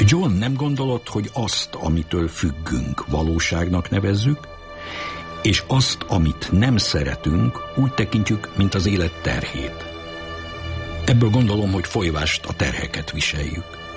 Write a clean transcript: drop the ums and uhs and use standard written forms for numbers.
John, nem gondolod, hogy azt, amitől függünk, valóságnak nevezzük, és azt, amit nem szeretünk, úgy tekintjük, mint az élet terhét? Ebből gondolom, hogy folyvást a terheket viseljük.